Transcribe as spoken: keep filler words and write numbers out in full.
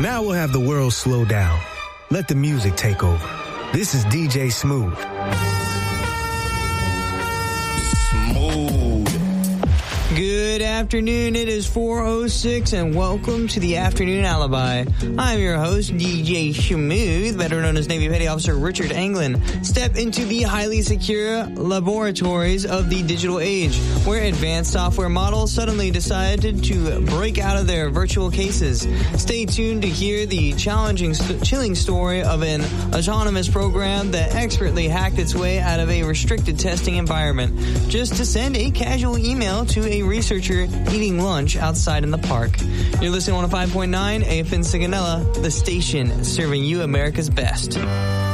Now we'll have the world slow down. Let the music take over. This is D J Smooth. Good afternoon. It is four oh six and welcome to the Afternoon Alibi. I'm your host, D J Smooth, better known as Navy Petty Officer Richard Anglin. Step into the highly secure laboratories of the digital age, where advanced software models suddenly decided to break out of their virtual cases. Stay tuned to hear the challenging, st- chilling story of an autonomous program that expertly hacked its way out of a restricted testing environment just to send a casual email to a researcher eating lunch outside in the park. You're listening to one oh five point nine A F N Sigonella, the station serving you America's best.